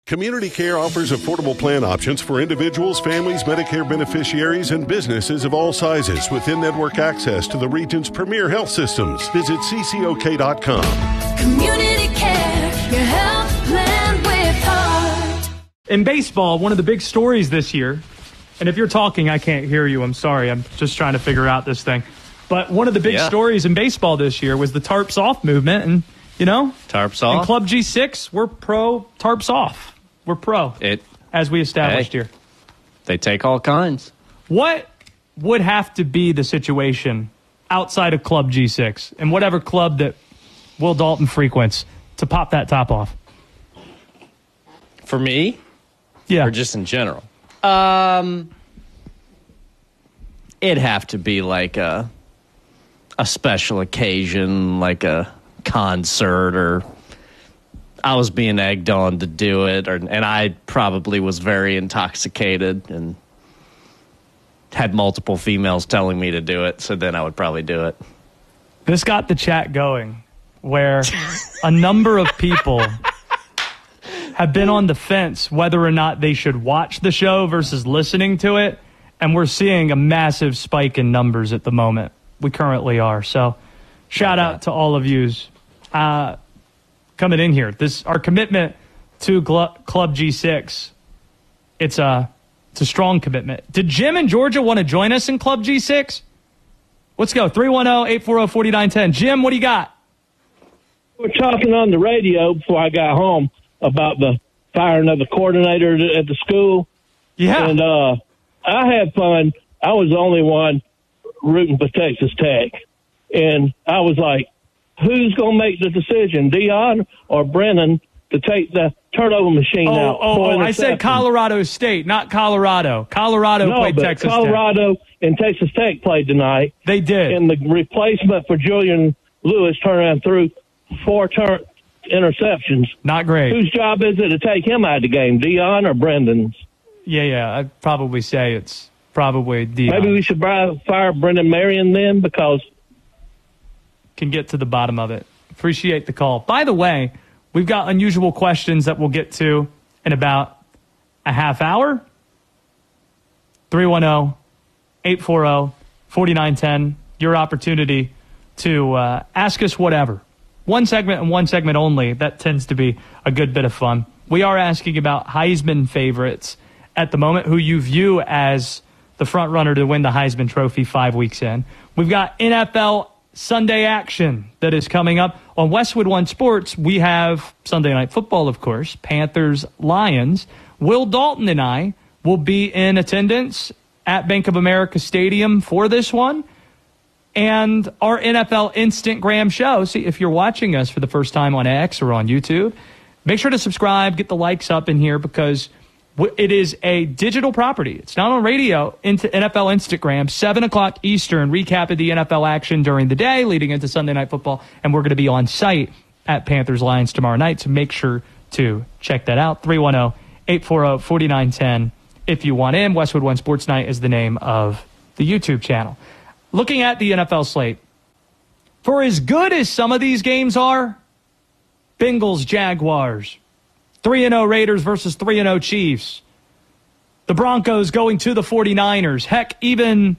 Community Care offers affordable plan options for individuals, families, Medicare beneficiaries, and businesses of all sizes with in-network access to the region's premier health systems. Visit ccok.com. Community Care, your health plan with heart. In baseball, one of the big stories this year, and if you're talking, I can't hear you. I'm sorry. I'm just trying to figure out this thing. But one of the big stories in baseball this year was the Tarps Off movement. And, you know, Tarps Off. In Club G6, we're pro Tarps Off. We're pro, as we established here. They take all kinds. What would have to be the situation outside of Club G6 and whatever club that Will Dalton frequents to pop that top off? For me? Yeah. Or just in general? It'd have to be like a special occasion, like a concert, or I was being egged on to do it, and I probably was very intoxicated and had multiple females telling me to do it, so then I would probably do it. This got the chat going, where a number of people have been on the fence whether or not they should watch the show versus listening to it, and we're seeing a massive spike in numbers at the moment. We currently are, so shout out to all of yous coming in here. Our commitment to Club G6, it's a strong commitment. Did Jim in Georgia want to join us in Club G6? Let's go. 310-840-4910. Jim, what do you got? We were talking on the radio before I got home about the firing of the coordinator at the school. Yeah. And I had fun. I was the only one rooting for Texas Tech. And I was like, who's going to make the decision, Deion or Brennan, to take the turnover machine out? I said Colorado State, not Colorado. Colorado played Texas Colorado Tech. And Texas Tech played tonight. They did. And the replacement for Julian Lewis turned around through 4 interceptions. Not great. Whose job is it to take him out of the game, Deion or Brendan's? Yeah, I'd probably say it's probably Deion. Maybe we should fire Brendan Marion then, because can get to the bottom of it. Appreciate the call. By the way, we've got unusual questions that we'll get to in about a half hour. 310-840-4910. Your opportunity to ask us whatever. One segment and one segment only. That tends to be a good bit of fun. We are asking about Heisman favorites at the moment, who you view as the front runner to win the Heisman Trophy 5 weeks in. We've got NFL Sunday action that is coming up on Westwood One Sports. We have Sunday Night Football, of course, Panthers, Lions. Will Dalton and I will be in attendance at Bank of America Stadium for this one. And our NFL Instagram show. See, if you're watching us for the first time on X or on YouTube, make sure to subscribe, get the likes up in here, because it is a digital property. It's not on radio. Into NFL Instagram, 7 o'clock Eastern, recap of the NFL action during the day leading into Sunday Night Football. And we're going to be on site at Panthers Lions tomorrow night, so make sure to check that out. 310-840-4910 if you want in. Westwood One Sports Night is the name of the YouTube channel. Looking at the NFL slate, for as good as some of these games are, Bengals, Jaguars, 3-0 Raiders versus 3-0 Chiefs. The Broncos going to the 49ers. Heck, even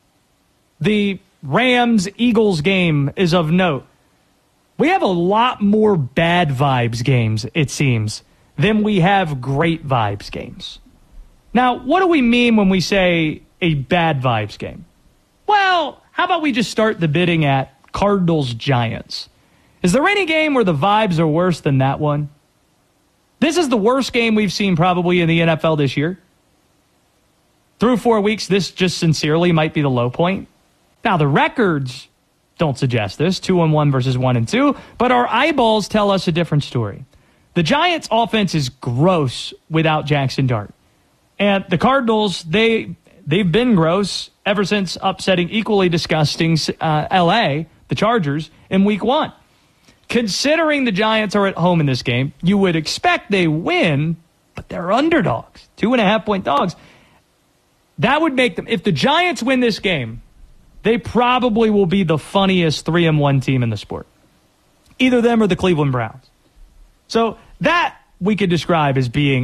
the Rams-Eagles game is of note. We have a lot more bad vibes games, it seems, than we have great vibes games. Now, what do we mean when we say a bad vibes game? Well, how about we just start the bidding at Cardinals-Giants? Is there any game where the vibes are worse than that one? This is the worst game we've seen probably in the NFL this year. Through 4 weeks, this just sincerely might be the low point. Now, the records don't suggest this, 2-1 versus 1-2, but our eyeballs tell us a different story. The Giants' offense is gross without Jackson Dart. And the Cardinals, they've been gross ever since upsetting equally disgusting L.A., the Chargers, in Week 1. Considering the Giants are at home in this game, you would expect they win, but they're underdogs, 2.5-point dogs. That would make them, if the Giants win this game, they probably will be the funniest 3-1 team in the sport. Either them or the Cleveland Browns. So that we could describe as being